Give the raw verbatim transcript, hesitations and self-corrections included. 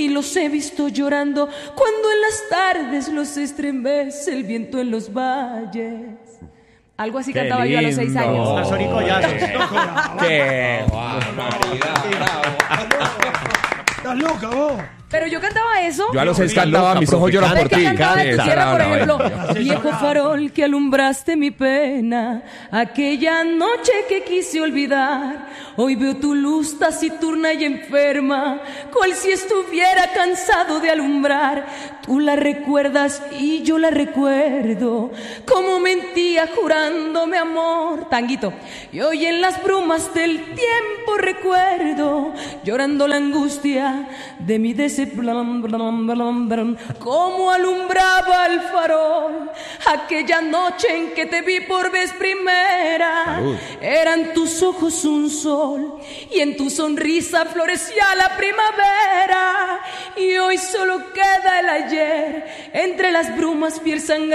y los he visto llorando cuando en las tardes los estremece el viento en los valles. Algo así Qué cantaba lindo. Yo a los seis años. Las oricolladas. ¡Qué Estás loca vos. Pero yo cantaba eso. Yo a los seis cantaba Mis ojos lloran por ti. ¿Sabes qué cantaba en tu tierra, por ejemplo? Así Viejo sonaba. farol que alumbraste mi pena, aquella noche que quise olvidar. Hoy veo tu luz taciturna y enferma, cual si estuviera cansado de alumbrar. Tú la recuerdas y yo la recuerdo, como mentía jurándome amor. Tanguito. Y hoy en las brumas del tiempo recuerdo, llorando la angustia de mi deseo. Como alumbraba el farol aquella noche en que te vi por vez primera. Salud. Eran tus ojos un sol y en tu sonrisa florecía la primavera. Y hoy solo queda el ayer entre las brumas fiel sangrante.